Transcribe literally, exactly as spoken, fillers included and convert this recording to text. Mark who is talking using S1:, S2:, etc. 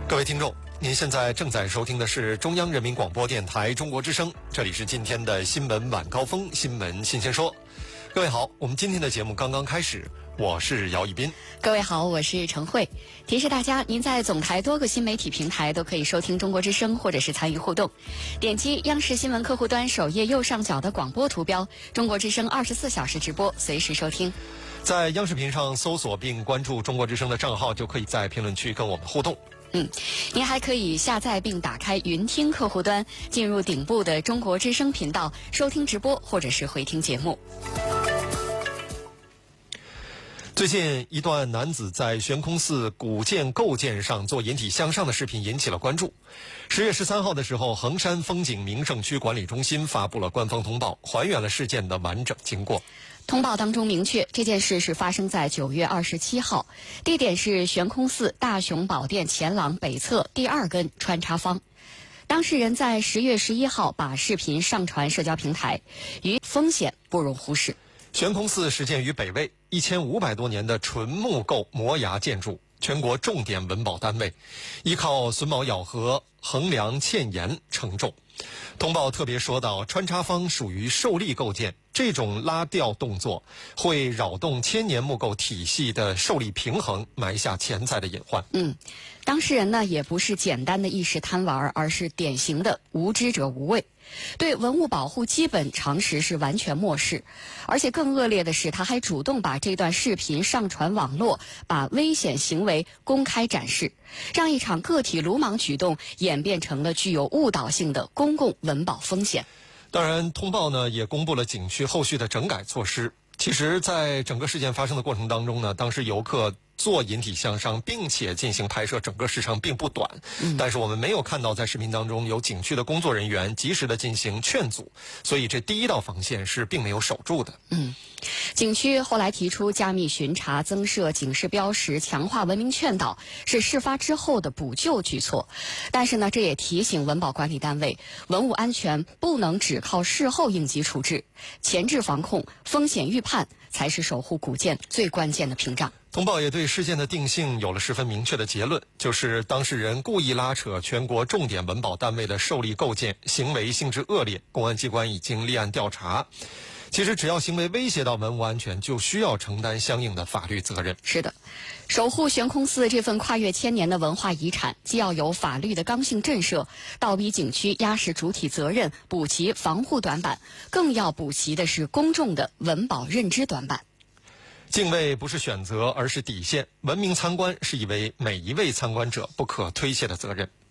S1: 各位听众，您现在正在收听的是中央人民广播电台中国之声，这里是今天的新闻晚高峰，新闻新鲜说。各位好，我们今天的节目刚刚开始，我是姚一斌。
S2: 各位好，我是陈慧。提示大家，您在总台多个新媒体平台都可以收听中国之声，或者是参与互动。点击央视新闻客户端首页右上角的广播图标，中国之声二十四小时直播，随时收听。
S1: 在央视频上搜索并关注中国之声的账号，就可以在评论区跟我们互动。
S2: 嗯，您还可以下载并打开云听客户端，进入顶部的中国之声频道，收听直播或者是回听节目。
S1: 最近一段男子在悬空寺古建构件上做引体向上的视频引起了关注。十月十三号的时候，衡山风景名胜区管理中心发布了官方通报，还原了事件的完整经过。
S2: 通报当中明确，这件事是发生在九月二十七号，地点是悬空寺大雄宝殿前廊北侧第二根穿插方。当事人在十月十一号把视频上传社交平台，与风险不容忽视。
S1: 悬空寺始建于北魏，一千五百多年的纯木构摩崖建筑，全国重点文保单位，依靠榫卯咬合、横梁嵌檐承重。通报特别说到，穿插方属于受力构件，这种拉吊动作会扰动千年木构体系的受力平衡，埋下潜在的隐患。
S2: 嗯，当事人呢也不是简单的一时贪玩，而是典型的无知者无畏，对文物保护基本常识是完全漠视。而且更恶劣的是，他还主动把这段视频上传网络，把危险行为公开展示，让一场个体鲁莽举动演变成了具有误导性的公共文保风险。
S1: 当然，通报呢也公布了景区后续的整改措施。其实在整个事件发生的过程当中呢，当时游客做引体向上并且进行拍摄，整个时长并不短、嗯、但是我们没有看到在视频当中有景区的工作人员及时的进行劝阻，所以这第一道防线是并没有守住的。
S2: 嗯，景区后来提出加密巡查、增设警示标识、强化文明劝导，是事发之后的补救举措。但是呢，这也提醒文保管理单位，文物安全不能只靠事后应急处置，前置防控、风险预判才是守护古建最关键的屏障。
S1: 通报也对事件的定性有了十分明确的结论，就是当事人故意拉扯全国重点文保单位的受力构件，行为性质恶劣，公安机关已经立案调查。其实只要行为威胁到文物安全，就需要承担相应的法律责任。
S2: 是的，守护悬空寺这份跨越千年的文化遗产，既要有法律的刚性震慑，倒逼景区压实主体责任，补齐防护短板，更要补齐的是公众的文保认知短板。
S1: 敬畏不是选择，而是底线。文明参观是一位每一位参观者不可推卸的责任。